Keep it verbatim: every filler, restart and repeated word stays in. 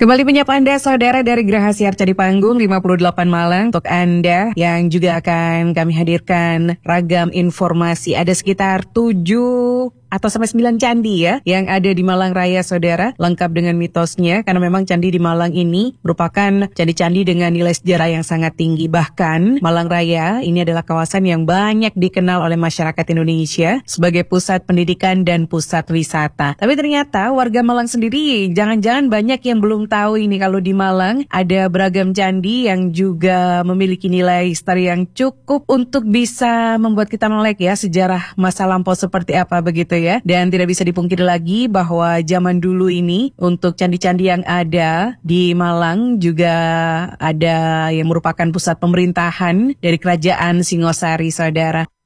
Kembali menyapa Anda saudara dari Geraha Siar Candi Panggung lima puluh delapan Malang. Untuk Anda yang juga akan kami hadirkan ragam informasi. Ada sekitar tujuh atau sampai sembilan candi ya yang ada di Malang Raya saudara, lengkap dengan mitosnya karena memang candi di Malang ini merupakan candi-candi dengan nilai sejarah yang sangat tinggi. Bahkan Malang Raya ini adalah kawasan yang banyak dikenal oleh masyarakat Indonesia sebagai pusat pendidikan dan pusat wisata. Tapi ternyata warga Malang sendiri jangan-jangan banyak yang belum tahu ini kalau di Malang ada beragam candi yang juga memiliki nilai historis yang cukup untuk bisa membuat kita melek ya sejarah masa lampau seperti apa begitu ya. Dan tidak bisa dipungkiri lagi bahwa zaman dulu ini untuk candi-candi yang ada di Malang juga ada yang merupakan pusat pemerintahan dari kerajaan Singosari saudara.